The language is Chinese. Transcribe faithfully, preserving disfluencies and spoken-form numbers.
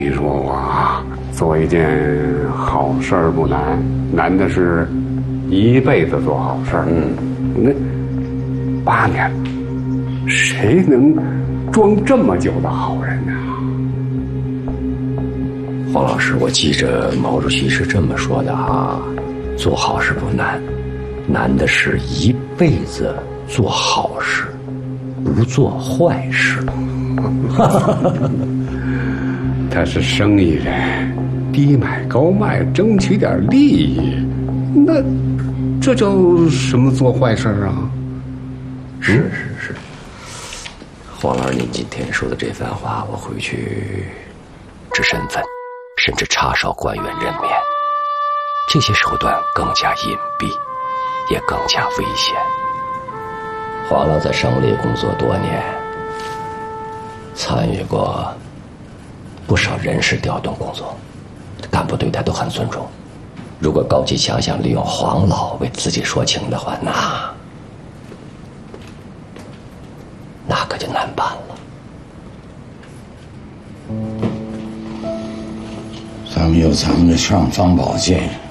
你说我啊，做一件好事儿不难，难的是一辈子做好事儿。嗯，那八年了，谁能装这么久的好人呢？ 黄老师，我记着毛主席是这么说的哈，做好事不难，难的是一辈子做好事，不做坏事。 他是生意人，低买高卖，争取点利益，那这叫什么做坏事啊？ 是是是，黄老师，您今天说的这番话，我回去治身份，甚至查哨官员任免，这些手段更加隐蔽，也更加危险。黄老在省里工作多年，参与过不少人事调动工作，干部对他都很尊重。如果高启强想利用黄老为自己说情的话，那那可就难办了。 咱们有咱们的尚方宝剑，